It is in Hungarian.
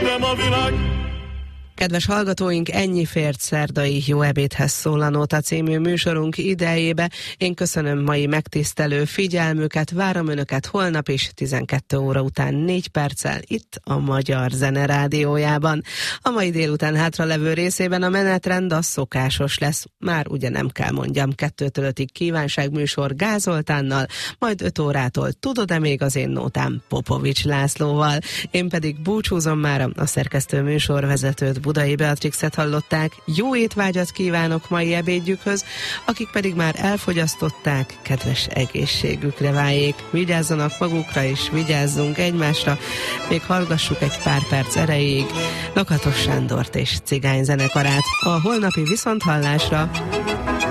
nem a világ. Kedves hallgatóink, ennyi fért szerdai Jó ebédhez szól a Nóta című műsorunk idejébe. Én köszönöm mai megtisztelő figyelmüket, várom Önöket holnap is 12 óra után 4 perccel itt a Magyar Zene Rádiójában. A mai délután hátralevő részében a menetrend a szokásos lesz. Már ugye nem kell mondjam, 2-től 5-ig kívánságműsor Gáz Zoltánnal, majd 5 órától Tudod-e még az én nótám Popovics Lászlóval. Én pedig búcsúzom mára, a szerkesztő műsorvezetőt, Budai Beatrixet hallották. Jó étvágyat kívánok mai ebédjükhöz, akik pedig már elfogyasztották, kedves egészségükre váljék. Vigyázzanak magukra és vigyázzunk egymásra, még hallgassuk egy pár perc erejéig Lakatos Sándort és Cigány zenekarát. A holnapi viszonthallásra!